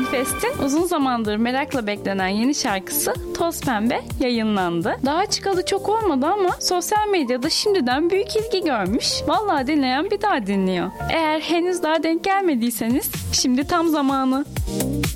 Manifest'in uzun zamandır merakla beklenen yeni şarkısı Toz Pembe yayınlandı. Daha çıkalı çok olmadı ama sosyal medyada şimdiden büyük ilgi görmüş. Vallahi dinleyen bir daha dinliyor. Eğer henüz daha denk gelmediyseniz şimdi tam zamanı.